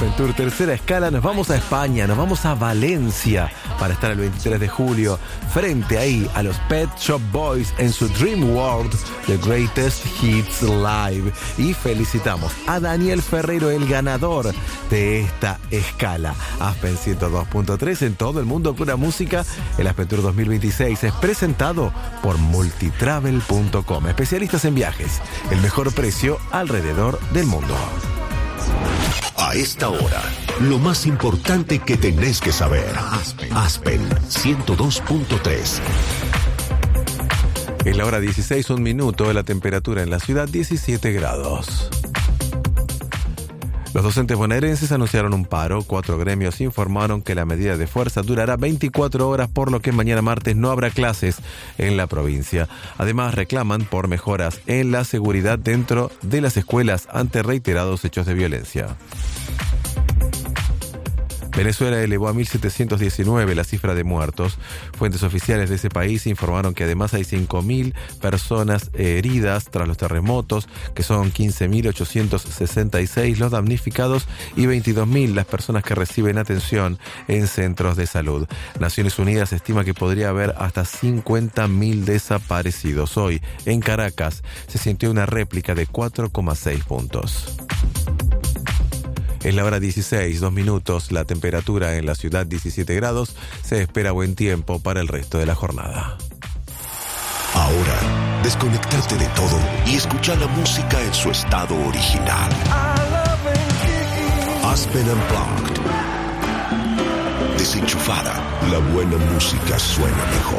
Aspen Tour tercera escala. Nos vamos a España, nos vamos a Valencia para estar el 23 de julio frente ahí a los Pet Shop Boys en su Dream World, The Greatest Hits Live. Y felicitamos a Daniel Ferreiro, el ganador de esta escala. Aspen 102.3 en todo el mundo, pura música. El Aspen Tour 2026 es presentado por multitravel.com, especialistas en viajes, el mejor precio alrededor del mundo. A esta hora, lo más importante que tenés que saber. Aspen 102.3. Es la hora 16, un minuto, la temperatura en la ciudad 17 grados. Los docentes bonaerenses anunciaron un paro. 4 gremios informaron que la medida de fuerza durará 24 horas, por lo que mañana martes no habrá clases en la provincia. Además, reclaman por mejoras en la seguridad dentro de las escuelas ante reiterados hechos de violencia. Venezuela elevó a 1.719 la cifra de muertos. Fuentes oficiales de ese país informaron que además hay 5.000 personas heridas tras los terremotos, que son 15.866 los damnificados y 22.000 las personas que reciben atención en centros de salud. Naciones Unidas estima que podría haber hasta 50.000 desaparecidos. Hoy, en Caracas, se sintió una réplica de 4,6 puntos. Es la hora 16, 2 minutos, la temperatura en la ciudad 17 grados, se espera buen tiempo para el resto de la jornada. Ahora, desconectate de todo y escucha la música en su estado original. Aspen Unplugged. Desenchufada, la buena música suena mejor.